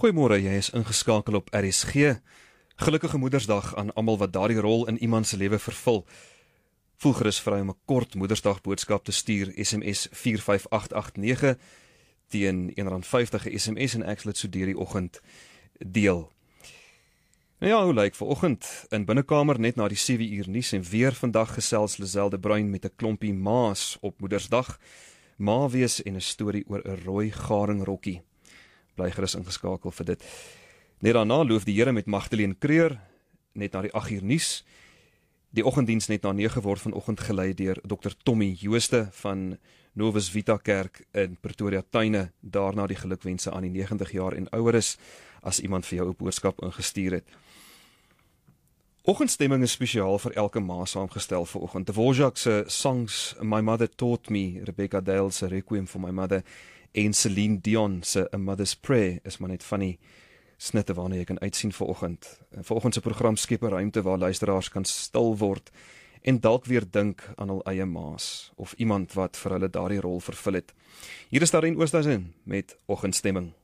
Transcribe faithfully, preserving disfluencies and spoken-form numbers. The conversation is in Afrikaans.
Goeiemôre, jy is ingeskakel op R S G. Gelukkige Moedersdag aan almal wat daardie rol in iemand se lewe vervul. Voel gerus vry om 'n kort Moedersdag boodskap te stuur, S M S vier vyf agt agt nege teen een rand vyftig S M S en ek sal dit so deur die oggend deel. Nou ja, hoe lyk vanoggend in binnekamer net na die sewe uur nuus en weer vandag gesels Lisel de Bruin met 'n klompie ma's op Moedersdag. Ma wees en 'n storie oor 'n rooi garingrokkie. Bly gerus ingeskakel vir dit. Net daarna loof die Here met Magdalene Kreur, net na die agt uur nuus. Die oggenddiens net na nege word vanoggend gelei deur dokter Tommy Jooste van Novus Vita Kerk in Pretoria Tuine. Daarna die gelukwense aan die negentig jaar en ouer is, as iemand vir jou 'n boodskap ingestuur het. Oggendstemming is spesiaal vir elke ma saamgestel vanoggend. Dvorak se songs My Mother Taught Me, Rebecca Dale se Requiem for My Mother en Celine Dion se A Mother's Prayer is maar net van die snitte waarna jy kan uitsien vanoggend. Vanoggend se program skep 'n ruimte waar luisteraars kan stil word en dalk weer dink aan hul eie ma's of iemand wat vir hulle daardie rol vervul het. Hier is Darren Oosthuizen met Oggendstemming.